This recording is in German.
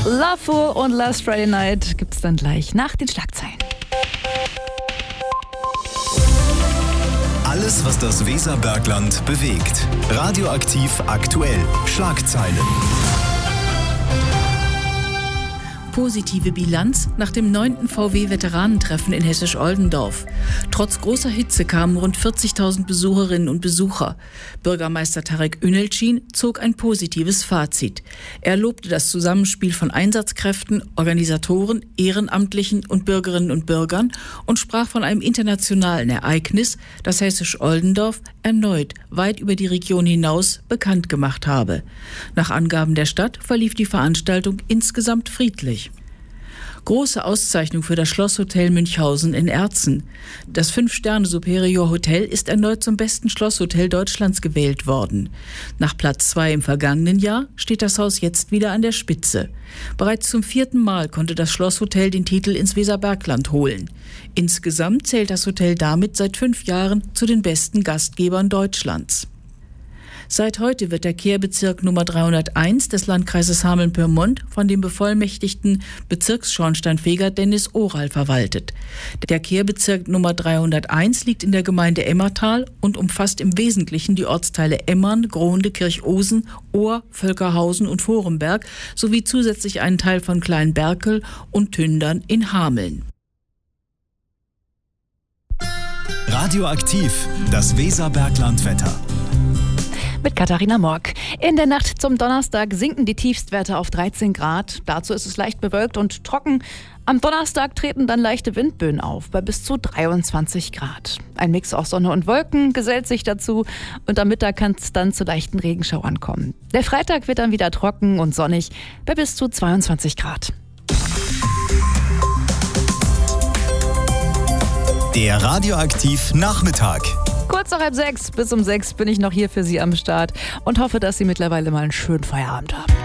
Loveful und Last Friday Night gibt's dann gleich nach den Schlagzeilen. Alles, was das Weserbergland bewegt. Radioaktiv aktuell. Schlagzeilen. Positive Bilanz nach dem 9. VW-Veteranentreffen in Hessisch-Oldendorf. Trotz großer Hitze kamen rund 40.000 Besucherinnen und Besucher. Bürgermeister Tarek Ünelcin zog ein positives Fazit. Er lobte das Zusammenspiel von Einsatzkräften, Organisatoren, Ehrenamtlichen und Bürgerinnen und Bürgern und sprach von einem internationalen Ereignis, das Hessisch-Oldendorf erneut weit über die Region hinaus bekannt gemacht habe. Nach Angaben der Stadt verlief die Veranstaltung insgesamt friedlich. Große Auszeichnung für das Schlosshotel Münchhausen in Erzen. Das 5-Sterne-Superior Hotel ist erneut zum besten Schlosshotel Deutschlands gewählt worden. Nach Platz 2 im vergangenen Jahr steht das Haus jetzt wieder an der Spitze. Bereits zum 4. Mal konnte das Schlosshotel den Titel ins Weserbergland holen. Insgesamt zählt das Hotel damit seit 5 Jahren zu den besten Gastgebern Deutschlands. Seit heute wird der Kehrbezirk Nummer 301 des Landkreises Hameln-Pyrmont von dem bevollmächtigten Bezirksschornsteinfeger Dennis Oral verwaltet. Der Kehrbezirk Nummer 301 liegt in der Gemeinde Emmertal und umfasst im Wesentlichen die Ortsteile Emmern, Grohnde, Kirchosen, Ohr, Völkerhausen und Vorenberg sowie zusätzlich einen Teil von Kleinberkel und Tündern in Hameln. Radioaktiv, das Weserberglandwetter. Mit Katharina Morg. In der Nacht zum Donnerstag sinken die Tiefstwerte auf 13 Grad. Dazu ist es leicht bewölkt und trocken. Am Donnerstag treten dann leichte Windböen auf, bei bis zu 23 Grad. Ein Mix aus Sonne und Wolken gesellt sich dazu und am Mittag kann es dann zu leichten Regenschauern kommen. Der Freitag wird dann wieder trocken und sonnig, bei bis zu 22 Grad. Der Radioaktiv Nachmittag. Kurz nach 5:30 bis um 6 bin ich noch hier für Sie am Start und hoffe, dass Sie mittlerweile mal einen schönen Feierabend haben.